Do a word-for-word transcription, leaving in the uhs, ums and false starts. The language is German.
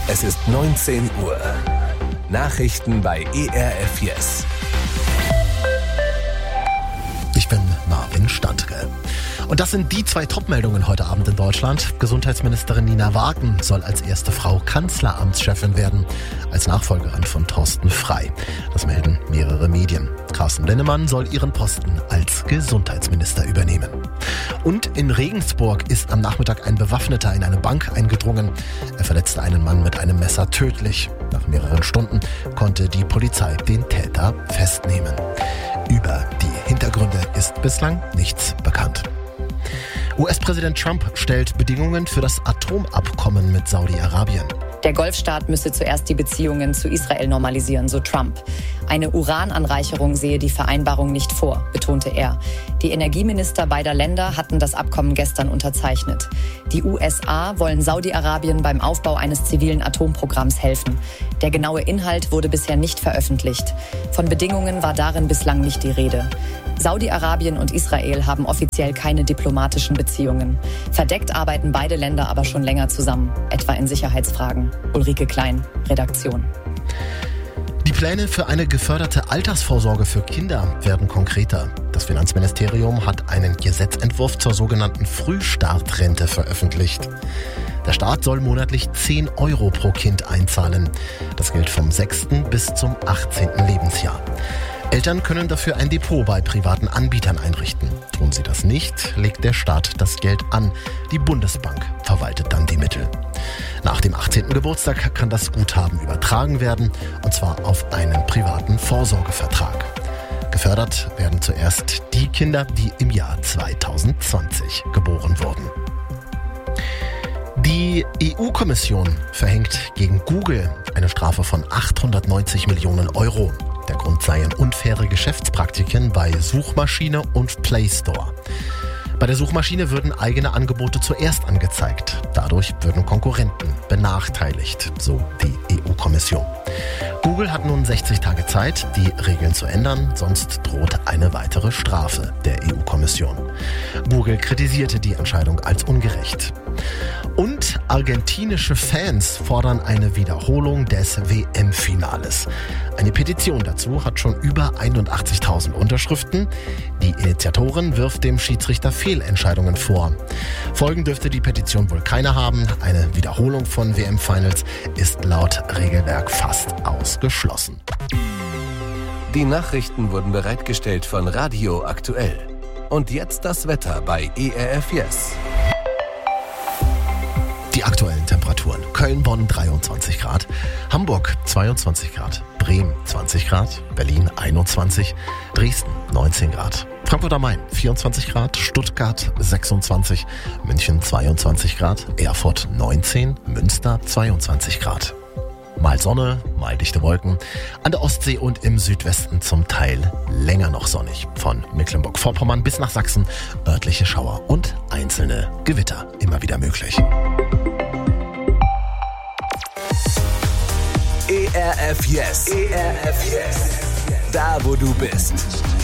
Es ist neunzehn Uhr. Nachrichten bei E R F Yes. Ich bin Marvin Standke. Und das sind die zwei Top-Meldungen heute Abend in Deutschland. Gesundheitsministerin Nina Wagen soll als erste Frau Kanzleramtschefin werden, als Nachfolgerin von Thorsten Frey. Das melden mehrere Medien. Carsten Linnemann soll ihren Posten als Gesundheitsminister übernehmen. Und in Regensburg ist am Nachmittag ein Bewaffneter in eine Bank eingedrungen. Er verletzte einen Mann mit einem Messer tödlich. Nach mehreren Stunden konnte die Polizei den Täter festnehmen. Über die Hintergründe ist bislang nichts bekannt. U S-Präsident Trump stellt Bedingungen für das Atomabkommen mit Saudi-Arabien. Der Golfstaat müsse zuerst die Beziehungen zu Israel normalisieren, so Trump. Eine Urananreicherung sehe die Vereinbarung nicht vor, betonte er. Die Energieminister beider Länder hatten das Abkommen gestern unterzeichnet. Die U S A wollen Saudi-Arabien beim Aufbau eines zivilen Atomprogramms helfen. Der genaue Inhalt wurde bisher nicht veröffentlicht. Von Bedingungen war darin bislang nicht die Rede. Saudi-Arabien und Israel haben offiziell keine diplomatischen Beziehungen. Verdeckt arbeiten beide Länder aber schon länger zusammen, etwa in Sicherheitsfragen. Ulrike Klein, Redaktion. Die Pläne für eine geförderte Altersvorsorge für Kinder werden konkreter. Das Finanzministerium hat einen Gesetzentwurf zur sogenannten Frühstartrente veröffentlicht. Der Staat soll monatlich zehn Euro pro Kind einzahlen. Das gilt vom sechsten bis zum achtzehnten Lebensjahr. Eltern können dafür ein Depot bei privaten Anbietern einrichten. Tun sie das nicht, legt der Staat das Geld an. Die Bundesbank verwaltet dann die Mittel. Nach dem achtzehnten Geburtstag kann das Guthaben übertragen werden, und zwar auf einen privaten Vorsorgevertrag. Gefördert werden zuerst die Kinder, die im Jahr zweitausendzwanzig geboren wurden. Die E U-Kommission verhängt gegen Google eine Strafe von achthundertneunzig Millionen Euro. Der Grund seien unfaire Geschäftspraktiken bei Suchmaschine und Play Store. Bei der Suchmaschine würden eigene Angebote zuerst angezeigt. Dadurch würden Konkurrenten benachteiligt, so die E U-Kommission. Google hat nun sechzig Tage Zeit, die Regeln zu ändern, sonst droht eine weitere Strafe der E U-Kommission. Google kritisierte die Entscheidung als ungerecht. Und argentinische Fans fordern eine Wiederholung des W M-Finales. Eine Petition dazu hat schon über einundachtzigtausend Unterschriften. Die Initiatorin wirft dem Schiedsrichter Fehlentscheidungen vor. Folgen dürfte die Petition wohl keine haben. Eine Wiederholung von W M-Finals ist laut Regelwerk fast ausgeschlossen. Die Nachrichten wurden bereitgestellt von Radio Aktuell. Und jetzt das Wetter bei E R F Yes. Die aktuellen Temperaturen: Köln-Bonn dreiundzwanzig Grad, Hamburg zweiundzwanzig Grad, Bremen zwanzig Grad, Berlin einundzwanzig, Dresden neunzehn Grad, Frankfurt am Main vierundzwanzig Grad, Stuttgart sechsundzwanzig, München zweiundzwanzig Grad, Erfurt neunzehn, Münster zweiundzwanzig Grad. Mal Sonne, mal dichte Wolken. An der Ostsee und im Südwesten zum Teil länger noch sonnig. Von Mecklenburg-Vorpommern bis nach Sachsen örtliche Schauer und einzelne Gewitter immer wieder möglich. E R F Yes. E R F Yes. Da, wo du bist.